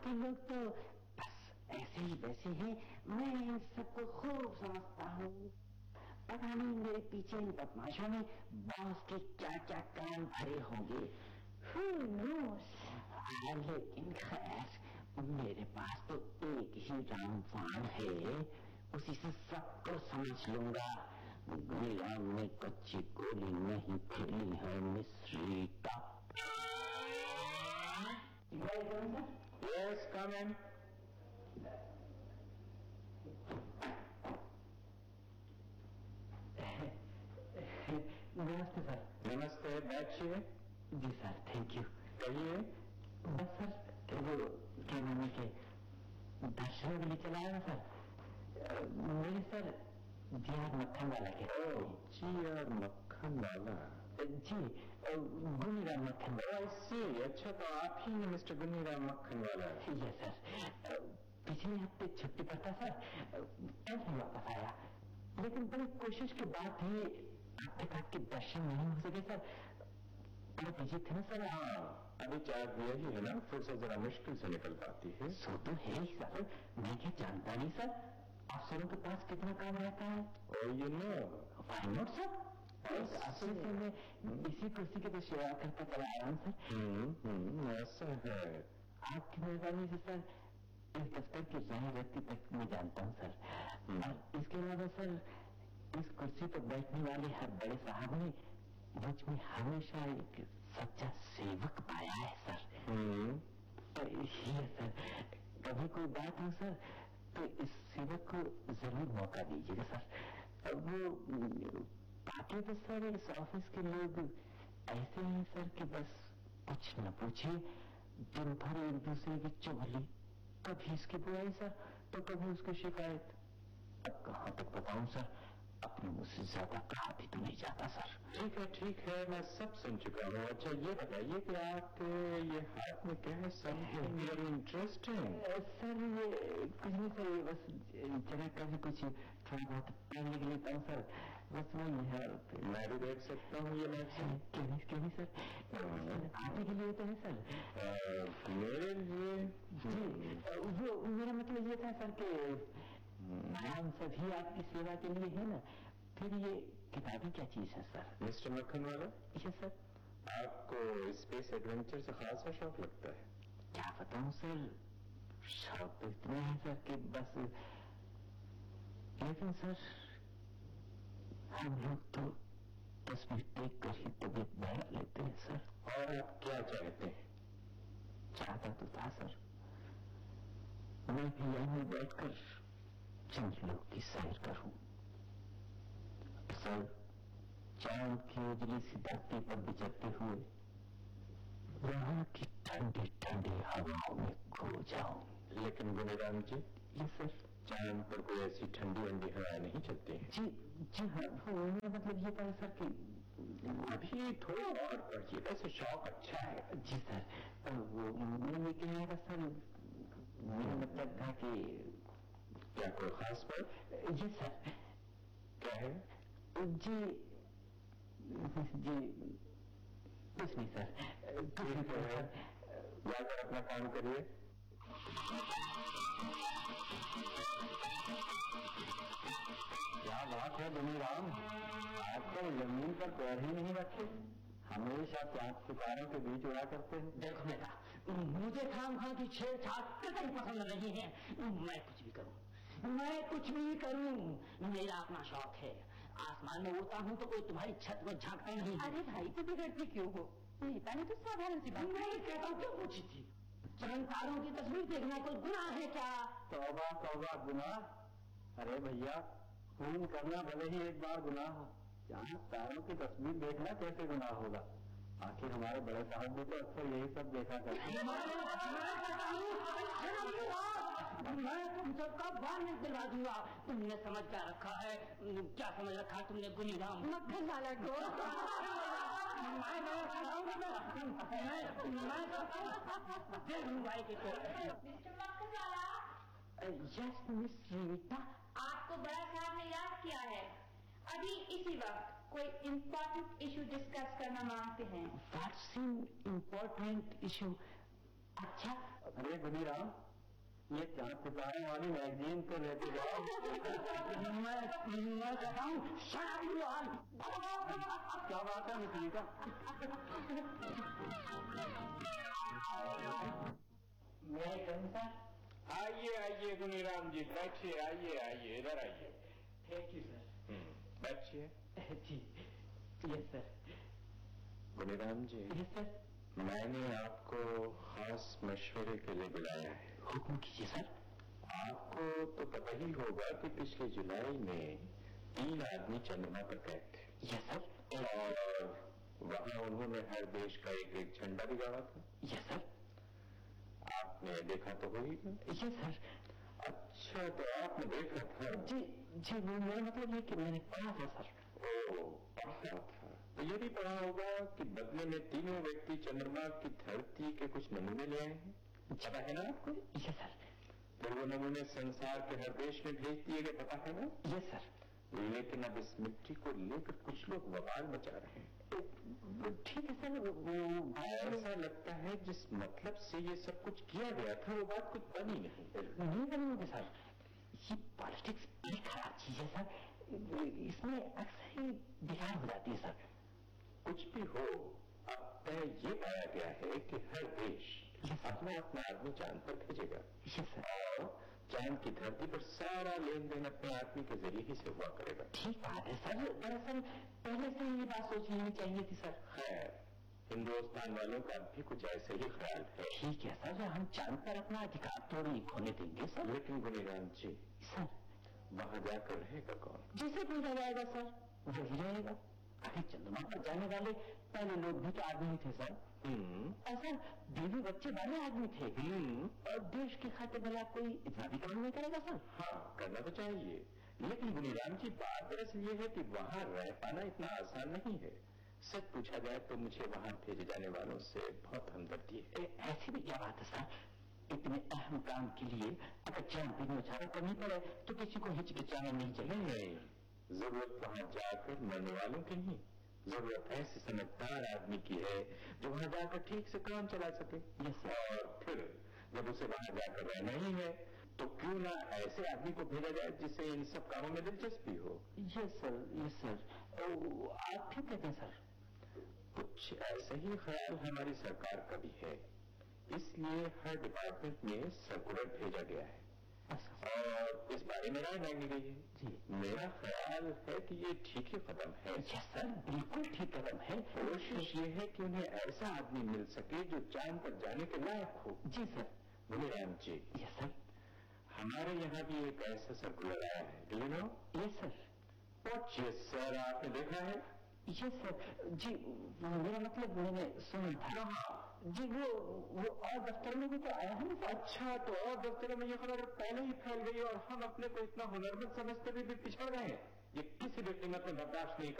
बाकी लोग तो बस ऐसे ही वैसे हैं। मैं इन सबको खूब समझता हूँ। पता नहीं मेरे पीछे इन बदमाशों में बॉस के क्या क्या काम भरे होंगे। लेकिन खैर मेरे पास तो एक ही रामबाण है, उसी से सबको समझ लूंगा। गुलाम ने कच्ची गोली नहीं खेली है मिस्री टॉप। Yes, come in. नमस्ते सर। नमस्ते, बैठिए। जी सर, थैंक यू। कहिए। बस सर वो क्या नाम के दर्शन के लिए चला आया सर। मेरे सर जी.आर. मक्खन वाला के। जी.आर. मक्खन वाला? जी, गुनीराम मक्खन वाला। ऐसी? अच्छा, तो आप ही हैं मिस्टर गुनीराम मक्खन वाला? Yes sir. पिछले हफ्ते छुट्टी पर था सर, कल नहीं वापस आया, लेकिन बड़ी कोशिश के बाद भी अब तक आपके दर्शन नहीं हो सके सर। बड़े बिजी थे ना सर। हाँ, अभी 4 दिया ही है ना, फुर्सत जरा मुश्किल से निकल पाती है। सो तो है ही सर, मैं क्या जानता नहीं सर अफसरों के पास कितना काम रहता है। और you know why not sir. असल से मैं इसी कुर्सी की तो सेवा करता चला आया हूँ सर। ऐसा है। आपकी मेहरबानी से सर इस दफ्तर की राह व्यक्ति तक मैं जानता हूँ सर। और इसके अलावा सर इस कुर्सी पर बैठने वाले हर बड़े साहब ने मुझ में हमेशा एक सच्चा सेवक पाया है सर। ये सर कभी कोई बात हो सर तो इस सेवक को जरूर मौका दीजिएगा सर। वो बाकी तो सर इस ऑफिस के लोग ऐसे हैं सर कि बस कुछ न पूछिए, दिन भर एक दूसरे की चुगली, कभी इसकी बुराई सर तो कभी उसकी शिकायत। अब कहाँ तक बताऊं सर, अपने मुझसे ज्यादा कहा भी तो नहीं जाता सर। ठीक है, मैं सब सुन चुका हूँ। अच्छा ये बताइए कि आपके ये हाथ में क्या है? Something very interesting. सर ये कुछ नहीं सर, ये बस जरा कभी कुछ थोड़ा बहुत पढ़ने के लिए था सर, बस वही है। मैं भी देख सकता हूँ ये मैगजीन? क्यों नहीं सर, आटे के लिए तो है सर। मेरे लिए? जी, वो मेरा मतलब ये था सर कि हम सभी आपकी सेवा के लिए है ना, फिर ये किताबें क्या चीज है सर? मिस्टर मक्खन वाला? Yes sir. आपको स्पेस एडवेंचर से खासा शौक लगता है? क्या बताऊं सर, शौक तो इतना है सर कि बस, लेकिन सर हम लोग तो तस्वीर देख कर ही तबीयत बढ़ा लेते हैं सर। और आप क्या चाहते हैं? चाहता तो था सर मैं भी यहीं बैठकर चंद्रलों की सैर करूं सर, चांद की उजली सी धरती पर विचरते हुए वहां की ठंडी ठंडी हवाओं में खो जाऊं। लेकिन गुनीराम जी? ये सर चांद पर कोई ऐसी ठंडी ठंडी हवाएं नहीं चलती हैं। जी हाँ, मेरा मतलब ये था सर कि अभी थोड़ा और पढ़िए, वैसे शौक अच्छा है। जी सर, वो मैं ये कह रहा था सर, मेरा मतलब था कि क्या कोई खास बात? जी सर। क्या है? जी कुछ नहीं सर, ठीक है, जाकर अपना काम करिए। क्या बात है गुनीराम, आजकल जमीन पर पैर ही नहीं रखे, हमेशा चांद सितारों के बीच उड़ा करते हैं। देखो बेटा, मुझे खाम की छेड़छाड़ कतई पसंद नहीं है। मैं कुछ भी करूं, मेरा अपना शौक है। आसमान में उड़ता हूं तो कोई तुम्हारी छत को झांकता नहीं। अरे भाई तो बिगड़ती क्यों हो, नेता ने तो साधारण सी बात नहीं कहता हूं। क्यों पूछी थी? चंद तारों की तस्वीर देखना कोई गुनाह है क्या? तौबा गुनाह? अरे भैया, खून करना भले ही एक बार गुनाह हो, जहाँ तारों की तस्वीर देखना कैसे गुनाह होगा? आखिर हमारे बड़े साहब भी तो अक्सर यही सब देखा करते हैं। मैं तुम सबका वार्निंग दिलवा दूंगा। तुमने समझ क्या रखा है? क्या समझ रखा तुमने गुनीराम मक्खन वाला को? यस मिस रीता, आपको बड़ा साहब ने याद किया है। अभी इसी वक्त कोई इम्पोर्टेंट इशू डिस्कस करना मांगते हैं। What's in important issue? अच्छा अरे गुनीराम, ये चांद सितारों वाली मैगजीन तो लेते जाओ। मैं बताऊं, क्या बात है मिट्टी का? मैं कहूँ आइए आइए गुनीराम जी, बैठिए, आइए आइए, इधर आइए। Thank you sir. बैठिए। जी यस सर। गुनीराम जी, यस सर। मैंने आपको खास मशवरे के लिए बुलाया है। हुक्म कीजिए सर। आपको तो पता ही होगा कि पिछले जुलाई में 3 आदमी चंद्रमा पर गए थे। Yes sir. और वहाँ उन्होंने हर देश का एक एक झंडा भी गाड़ा था। Yes sir. आपने देखा तो होगा। Yes sir. अच्छा, तो आपने देखा था? जी जी, मेरा मतलब ये कि मैंने पढ़ा था सर। ओह, पढ़ा था। तो ये भी पढ़ा होगा कि बदले में तीनों व्यक्ति चंद्रमा की धरती के कुछ नमूने ले आए हैं। पता है ना आपको? Yes sir. तो वो नमूने संसार के हर देश में भेज दिए गए, पता है ना? Yes sir. लेकिन अब इस मिट्टी को लेकर कुछ लोग बवाल मचा रहे हैं। ठीक है सर। ऐसा लगता है जिस मतलब से ये सब कुछ किया गया था वो बात कुछ बनी नहीं बनेंगे सर। ये पॉलिटिक्स बड़ी खराब चीज है सर। इसमें अक्सर ही बिगाड़ हो जाती है सर। कुछ भी हो, अब तय ये पाया गया है कि हर देश अपना अपना आदमी चांद पर भेजेगा। और चांद की धरती पर सारा लेन देन अपने आदमी के जरिए ही से हुआ करेगा। ठीक बात है सर। दरअसल पहले से ये बात सोच लेनी चाहिए थी सर। खैर, हिंदुस्तान वालों का भी कुछ ऐसे ही ख्याल है। ठीक है सर, हम चांद पर अपना अधिकार तो नहीं खोने देंगे सर। लेकिन गुनीराम जी, सर वहाँ जाकर रहेगा कौन? जिसे भेजा जाएगा सर वही रहेगा। अभी चंद्रमा पर जाने वाले पहले लोग भी तो आदमी थे सर। और सर बीवी बच्चे वाले आदमी थे। और देश की खातिर भला कोई इतना भी काम नहीं करेगा सर? हाँ, करना तो चाहिए। लेकिन गुनीराम जी, बात दरअसल ये है कि वहाँ रह पाना इतना आसान नहीं है। सच पूछा जाए तो मुझे वहाँ भेजे जाने वालों से बहुत हमदर्दी है। ऐसी भी क्या बात है सर? इतने अहम काम के लिए अगर चांद पर मुचारा करनी पड़े तो किसी को हिचकिचाना नहीं चाहिए। नहीं, जरूरत वहाँ जाकर मरने वालों की नहीं, जरूरत ऐसे समझदार आदमी की है जो वहाँ जाकर ठीक से काम चला सके। और फिर जब उसे वहाँ जाकर रहना ही है तो क्यों ना ऐसे आदमी को भेजा जाए जिसे इन सब कामों में दिलचस्पी हो। Yes sir, yes sir. आप ठीक कहते हैं सर। कुछ ऐसा ही ख्याल हमारी सरकार का भी है, इसलिए हर डिपार्टमेंट में सर्कुलर भेजा गया है और इस बारे में राय मांगी गई है। जी, मेरा ख्याल है कि ये ठीक ही कदम है। यस सर, बिल्कुल ठीक कदम है। कोशिश ये है कि उन्हें ऐसा आदमी मिल सके जो चांद पर जाने के लायक हो। जी सर। गुनीराम जी, यस सर। हमारे यहाँ भी एक ऐसा सर्कुलर आया है। Do you know? Yes sir. Yes sir, आपने देखा है? Yes sir. जी, मेरा मतलब मैंने सुना था। जी, वो और दफ्तर में भी तो आया है ना। अच्छा, तो और दफ्तरों में ये खबर पहले ही फैल गई और हम अपने को इतना हुनरमंद समझते हुए भी पिछड़ गए। ये किसी भी कीमत में बर्दाश्त नहीं